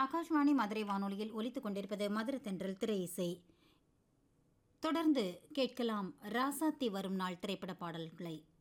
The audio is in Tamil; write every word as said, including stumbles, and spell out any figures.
ஆகாஷ்வாணி மதுரை வானொலியில் ஒலித்துக் கொண்டிருப்பது மதுரை தென்றல் திரை இசை. தொடர்ந்து கேட்கலாம் ராசாத்தி வரும் நாள் திரைப்பட பாடல்களை.